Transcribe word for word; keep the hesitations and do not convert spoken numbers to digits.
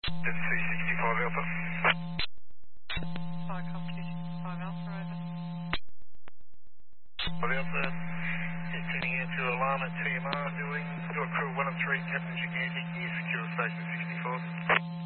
N C sixty-five Alpha. Fire company five Alpha, over. five Alpha. Yeah, tuning into alarm at T M R, doing your crew one and three, Captain Gigantic, near secure station sixty-four.